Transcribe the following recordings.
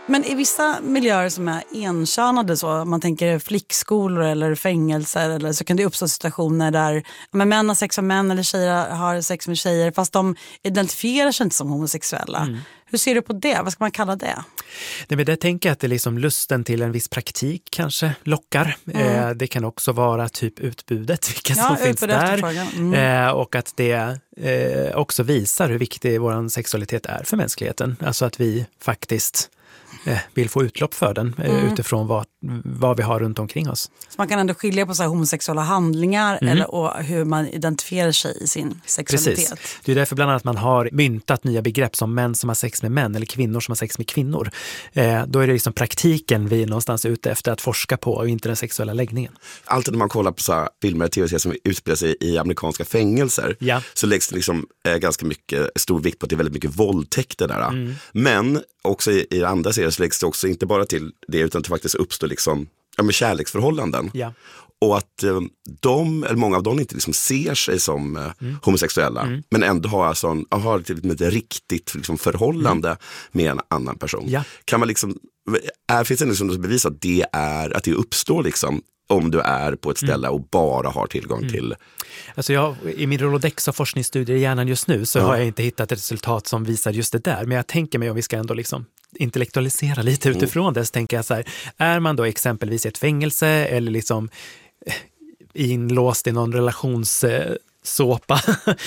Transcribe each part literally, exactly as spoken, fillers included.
Men i vissa miljöer som är enkönade, så man tänker flickskolor eller fängelser, eller så kan det uppstå situationer där men män har sex med män eller tjejer har sex med tjejer fast de identifierar sig inte som homosexuella. Mm. Hur ser du på det? Vad ska man kalla det? Nej, men det tänker jag att det är liksom lusten till en viss praktik kanske lockar. Mm. Eh, det kan också vara typ utbudet, vilka ja, som finns där. Mm. Eh, och att det eh, också visar hur viktig vår sexualitet är för mänskligheten. Alltså att vi faktiskt eh, vill få utlopp för den eh, mm. utifrån vad, vad vi har runt omkring oss. Så man kan ändå skilja på så här homosexuella handlingar mm. eller, och hur man identifierar sig i sin sexualitet. Precis. Det är därför bland annat man har myntat nya begrepp som män som har sex med män eller kvinnor som har sex med kvinnor. Eh, då är det liksom praktiken vi är någonstans ute efter att forska på och inte den sexuella läggningen. Alltid när man kollar på så här filmer och tv-serier som utspelar sig i amerikanska fängelser ja. så läggs det liksom eh, ganska mycket stor vikt på att det är väldigt mycket våldtäkter där. Mm. Men också i, i andra serier så läggs det också inte bara till det utan att det faktiskt uppstår liksom, ja, med kärleksförhållanden. Ja. Och att eh, de, eller många av dem inte liksom ser sig som eh, mm. homosexuella. Mm. Men ändå har, alltså en, har ett, ett, ett riktigt liksom, förhållande mm. med en annan person. Ja. Kan man liksom, är, finns det liksom bevis att det, är, att det uppstår liksom om du är på ett ställe mm. och bara har tillgång mm. till... Alltså jag, i min Rolodex av forskningsstudier i hjärnan just nu så ja. har jag inte hittat ett resultat som visar just det där. Men jag tänker mig om vi ska ändå liksom intellektualisera lite utifrån mm. det, så tänker jag så här, är man då exempelvis i ett fängelse eller liksom inlåst i någon relations... såpa,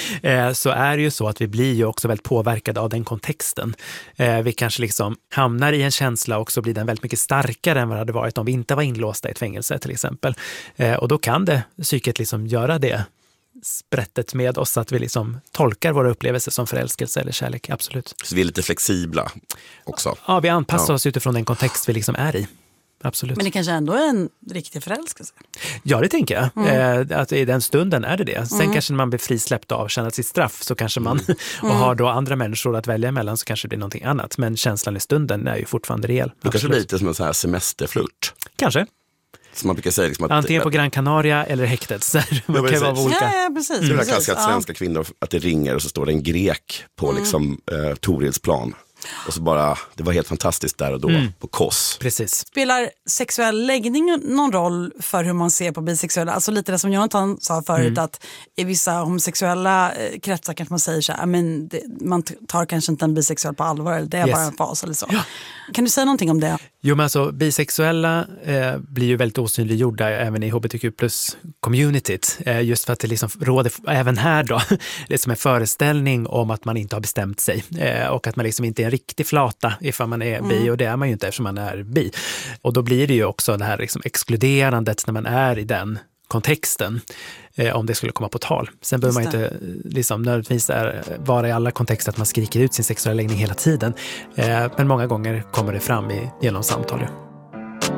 så är det ju så att vi blir ju också väldigt påverkade av den kontexten. Vi kanske liksom hamnar i en känsla och så blir den väldigt mycket starkare än vad det hade varit om vi inte var inlåsta i ett fängelse till exempel. Och då kan det psyket liksom göra det sprättet med oss att vi liksom tolkar våra upplevelser som förälskelse eller kärlek, absolut. Så vi är lite flexibla också. Ja, vi anpassar ja. oss utifrån den kontext vi liksom är i. Absolut. Men det kanske ändå är en riktig förälskelse. Ja, det tänker jag. Mm. Eh, att i den stunden är det det. Sen mm. kanske när man blir frisläppt av känna sitt straff så kanske man mm. och har då andra människor att välja emellan så kanske det blir någonting annat. Men känslan i stunden är ju fortfarande rejäl. Det kanske blir lite som en sån här semesterflört. Kanske. Som man brukar säga liksom att, antingen på Gran Canaria eller häktet. Så det kan ju vara olika. Ja, ja, precis. Mm. Det är klassiskt att svenska ja. kvinnor att det ringer och så står det en grek på mm. liksom eh, Torildsplan. Och så bara, det var helt fantastiskt där och då mm. på Koss. Precis. Spelar sexuell läggning någon roll för hur man ser på bisexuella? Alltså lite det som Jonathan sa förut mm. att i vissa homosexuella kretsar kanske man säger så här, men det, man tar kanske inte en bisexuell på allvar eller det är yes. bara en fas eller så. Ja. Kan du säga någonting om det? Jo, men alltså bisexuella eh, blir ju väldigt osynliggjorda även i H B T Q plus communityt. Eh, just för att det liksom råder även här då det är som en föreställning om att man inte har bestämt sig eh, och att man liksom inte är en riktig flata ifall man är bi mm. och det är man ju inte eftersom man är bi. Och då blir det ju också det här liksom exkluderandet när man är i den kontexten eh, om det skulle komma på tal. Sen behöver man inte liksom, nödvändigtvis är, vara i alla kontexter att man skriker ut sin sexuella läggning hela tiden. Eh, men många gånger kommer det fram i, genom samtal.